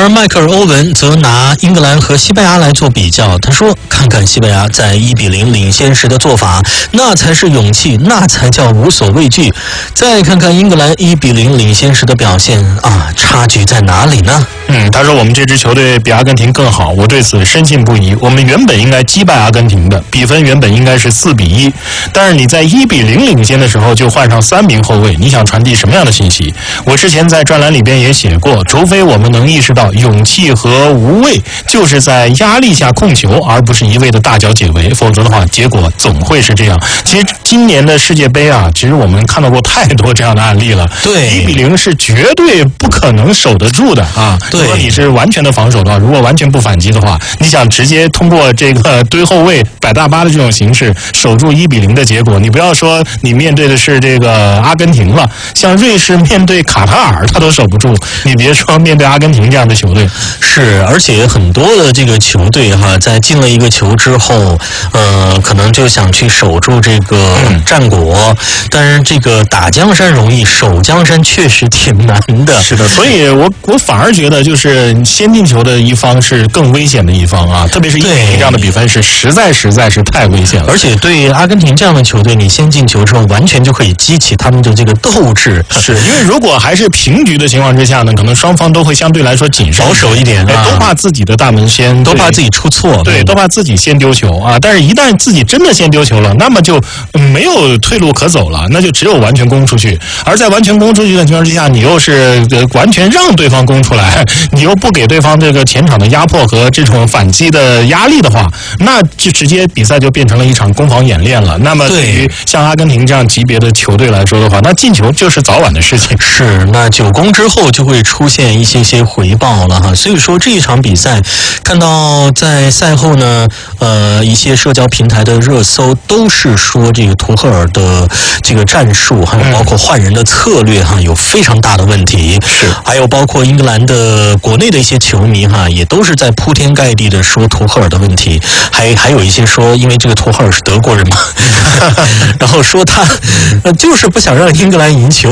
而迈克尔·欧文则拿英格兰和西班牙来做比较，他说：“看看西班牙在1-0领先时的做法，那才是勇气，那才叫无所畏惧。再看看英格兰1-0领先时的表现啊，差距在哪里呢？” 他说我们这支球队比阿根廷更好，我对此深信不疑。我们原本应该击败阿根廷的，比分原本应该是4-1，但是你在1-0领先的时候就换上3名后卫，你想传递什么样的信息？我之前在专栏里边也写过，除非我们能意识到勇气和无畏就是在压力下控球，而不是一味的大脚解围，否则的话结果总会是这样。其实今年的世界杯啊，其实我们看到过太多这样的案例了。 对 ，1-0是绝对不可能守得住的啊。 对， 如果你是完全的防守的话，如果完全不反击的话，你想直接通过这个堆后卫摆大巴的这种形式守住1-0的结果，你不要说你面对的是这个阿根廷了，像瑞士面对卡塔尔他都守不住，你别说面对阿根廷这样的球队。 是，而且很多的这个球队哈，在进了一个球之后，可能就想去守住这个战果，但是这个打江山容易，守江山确实挺难的。 是的，所以我反而觉得就是先进球的一方是更危险的一方啊，特别是1-0这样的比分是实在是太危险了。 而且对阿根廷这样的球队，你先进球之后，完全就可以激起他们的这个斗志。 是因为如果还是平局的情况之下呢，可能双方都会相对来说谨慎保守一点， 都怕自己的大门先， 都怕自己出错， 对，都怕自己先丢球啊。但是一旦自己真的先丢球了，那么就没有退路可走了，那就只有完全攻出去。而在完全攻出去的情况之下，你又是完全让对方攻出来，你又不给对方这个前场的压迫和这种反击的压力的话，那就直接比赛就变成了一场攻防演练了。那么对于像阿根廷这样级别的球队来说的话，那进球就是早晚的事情。 是，那9攻之后就会出现一些回报了哈。所以说这一场比赛，看到在赛后呢，一些社交平台的热搜都是说这个图赫尔的这个战术，还有包括换人的策略哈，有非常大的问题。 是， 还有包括英格兰的国内的一些球迷哈，也都是在铺天盖地的说图赫尔的问题，还有一些说，因为这个图赫尔是德国人嘛，然后说他就是不想让英格兰赢球。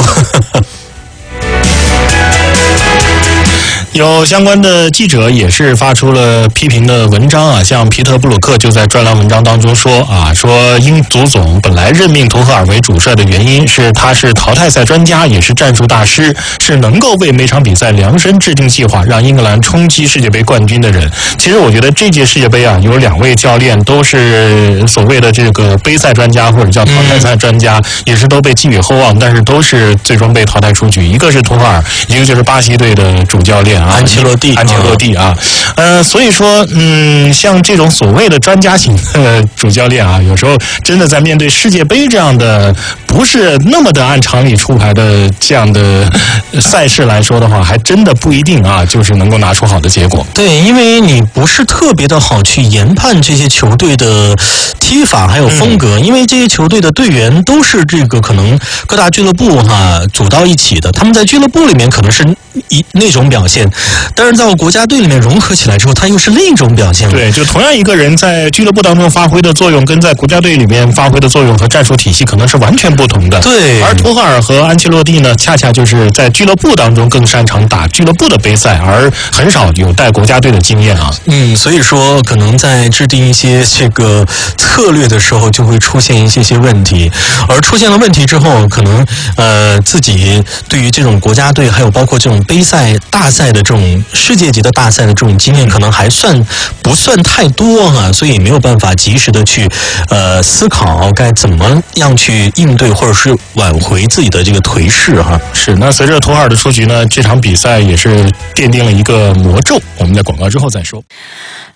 有相关的记者也是发出了批评的文章啊，像皮特·布鲁克就在专栏文章当中说英足总本来任命图赫尔为主帅的原因是他是淘汰赛专家，也是战术大师，是能够为每场比赛量身制定计划，让英格兰冲击世界杯冠军的人。其实我觉得这届世界杯啊，有2位教练都是所谓的这个杯赛专家或者叫淘汰赛专家，也是都被寄予厚望，但是都是最终被淘汰出局。一个是图赫尔，一个就是巴西队的主教练安切洛蒂啊，所以说，像这种所谓的专家型的主教练啊，有时候真的在面对世界杯这样的不是那么的按常理出牌的这样的赛事来说的话，还真的不一定啊，就是能够拿出好的结果。 对，因为你不是特别的好去研判这些球队的踢法还有风格，因为这些球队的队员都是这个可能各大俱乐部组到一起的，他们在俱乐部里面可能是那种表现，但是在国家队里面融合起来之后，他又是另一种表现。 对，就同样一个人在俱乐部当中发挥的作用，跟在国家队里面发挥的作用和战术体系可能是完全不同的。 对， 而图赫尔和安切洛蒂呢，恰恰就是在俱乐部当中更擅长打俱乐部的杯赛，而很少有带国家队的经验啊。 所以说可能在制定一些这个策略的时候，就会出现一些问题，而出现了问题之后，可能自己对于这种国家队还有包括这种杯赛大赛的这种世界级的大赛的这种经验，可能还不算太多哈，所以没有办法及时的去思考该怎么样去应对或者是挽回自己的这个颓势哈。 是，那随着图赫尔的出局呢，这场比赛也是奠定了一个魔咒。我们在广告之后再说。